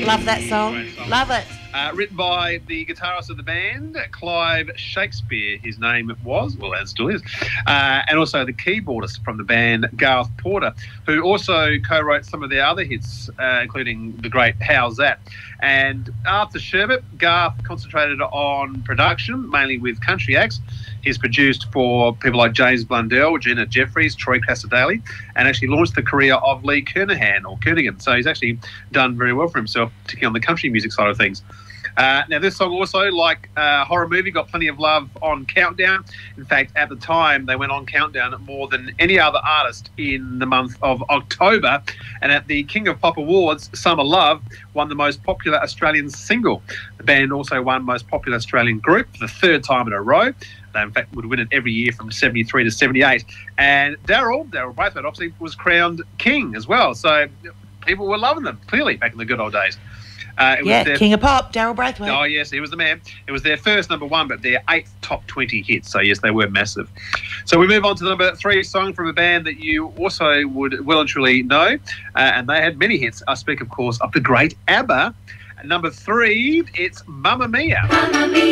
Love that song. Great song. Love it. Written by the guitarist of the band, Clive Shakespeare, his name was, well, and still is, and also the keyboardist from the band, Garth Porter, who also co-wrote some of their other hits, including the great How's That? And after Sherbet, Garth concentrated on production, mainly with country acts. He's produced for people like James Blundell, Gina Jeffries, Troy Cassar-Daley, and actually launched the career of Lee Kernaghan. So he's actually done very well for himself, particularly on the country music side of things. Now, this song also, like Horror Movie, got plenty of love on Countdown. In fact, at the time, they went on Countdown more than any other artist in the month of October. And at the King of Pop Awards, Summer Love won the most popular Australian single. The band also won most popular Australian group for the third time in a row. They, in fact, would win it every year from 73 to 78. And Daryl Braithwaite, obviously, was crowned king as well. So people were loving them, clearly, back in the good old days. King of Pop, Daryl Braithwaite. Oh, yes, he was the man. It was their first number one, but their 8th top 20 hit. So, yes, they were massive. So we move on to the number 3 song from a band that you also would well and truly know. And they had many hits. I speak, of course, of the great ABBA. At number 3, it's Mamma Mia. Mamma Mia.